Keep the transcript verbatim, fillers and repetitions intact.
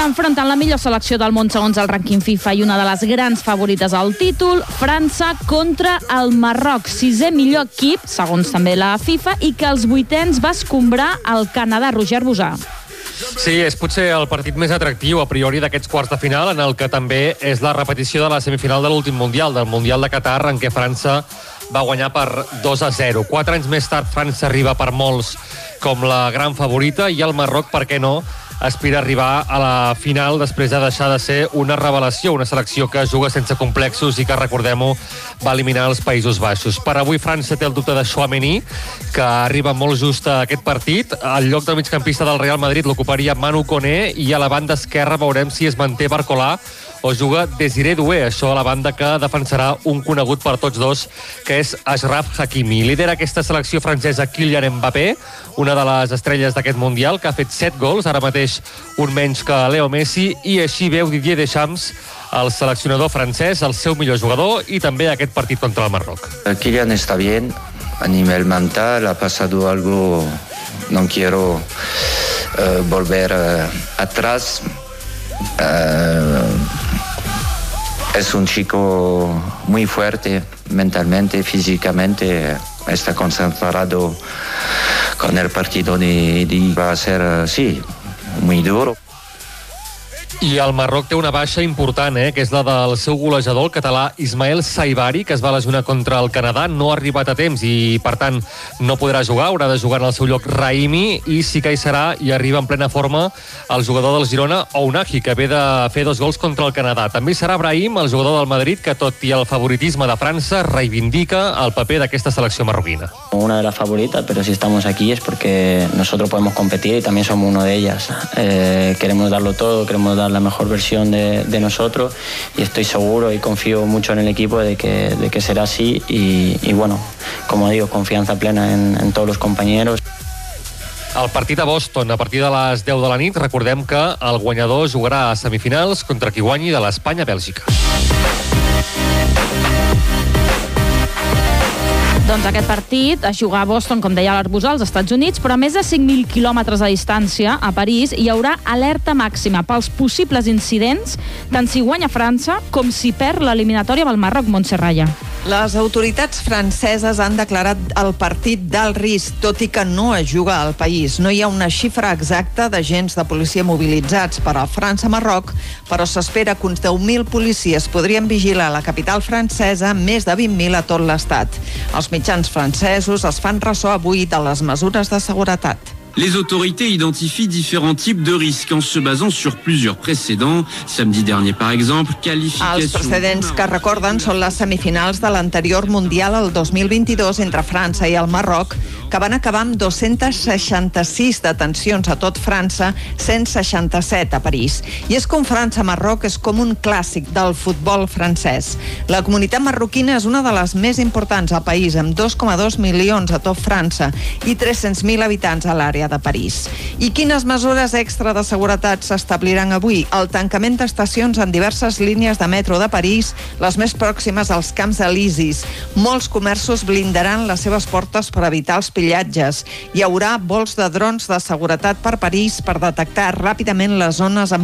S'enfronten la millor selecció del món segons el rànquing FIFA i una de les grans favorites al títol, França contra el Marroc, sisè millor equip, segons també la FIFA, i que als vuitens va escombrar el Canadà. Roger Bosà. Sí, és potser el partit més atractiu a priori d'aquests quarts de final, en el que també és la repetició de la semifinal de l'últim Mundial, del Mundial de Qatar, en què França va guanyar per dos a zero. Quatre anys més tard, França arriba per molts com la gran favorita i el Marroc, per què no, aspira a arribar a la final després de deixar de ser una revelació, una selecció que juga sense complexos i que, recordem-ho, va eliminar els Països Baixos. Per avui França té el dubte de Tchouaméni, que arriba molt just a aquest partit. El lloc del migcampista del Real Madrid l'ocuparia Manu Koné i a la banda esquerra veurem si es manté Barcola o juga Désiré Doué, això a la banda que defensarà un conegut per tots dos, que és Achraf Hakimi. Lidera aquesta selecció francesa Kylian Mbappé, una de les estrelles d'aquest Mundial, que ha fet set gols, ara mateix un menys que Leo Messi, i així veu Didier Deschamps, el seleccionador francès, el seu millor jugador, i també aquest partit contra el Marroc. Kylian está bien, a nivel mental, ha pasado algo, no quiero uh, volver uh, atrás. Uh, es un chico muy fuerte mentalmente, físicamente, está concentrado con el partido de, de va a ser, sí, muy duro. I el Marroc té una baixa important, eh, que és la del seu golejador, el català Ismael Saibari, que es va lesionar contra el Canadà, no ha arribat a temps i, per tant, no podrà jugar, haurà de jugar en el seu lloc Raimi, i sí que hi serà i arriba en plena forma el jugador del Girona, Ounahi, que ve de fer dos gols contra el Canadà. També hi serà Brahim, el jugador del Madrid, que tot i el favoritisme de França, reivindica el paper d'aquesta selecció marroquina. Una de las favoritas, pero si estamos aquí es porque nosotros podemos competir y también somos uno de ellas. Eh, queremos darlo todo, queremos dar la mejor versión de, de nosotros y estoy seguro y confío mucho en el equipo de que, de que será así y, y bueno, como digo, confianza plena en, en todos los compañeros. El partit a Boston, a partir de les deu de la nit, recordem que el guanyador jugarà a semifinals contra qui guanyi de l'Espanya-Bèlgica. Doncs aquest partit es jugarà a Boston, com deia l'Arbusà, als Estats Units, però a més de cinc mil quilòmetres de distància, a París, hi haurà alerta màxima pels possibles incidents, tant si guanya França com si perd l'eliminatòria amb el Marroc. Montse Raya. Les autoritats franceses han declarat el partit d'alt risc, tot i que no es juga al país. No hi ha una xifra exacta d'agents de policia mobilitzats per a França-Marroc, però s'espera que uns deu mil policies podrien vigilar la capital francesa, més de vint mil a tot l'estat. Els mitjans francesos es fan ressò avui de les mesures de seguretat. Les autorités identifient différents types de risques en se basant sur plusieurs précédents. Samedi dernier, par exemple, qualification... Els precedents que recorden són les semifinals de l'anterior Mundial el dos mil vint-i-dos entre França i el Marroc, que van acabar amb dos-centes seixanta-sis detencions a tot França, cent seixanta-set a París. I és que un França-Marroc és com un clàssic del futbol francès. La comunitat marroquina és una de les més importants al país, amb dos coma dos milions a tot França i tres-cents mil habitants a l'àrea de París. I quines mesures extra de seguretat s'establiran avui? El tancament d'estacions en diverses línies de metro de París, les més pròximes als camps d'Elísis. Molts comerços blindaran les seves portes per evitar els pillatges. Hi haurà vols de drons de seguretat per París per detectar ràpidament les zones amb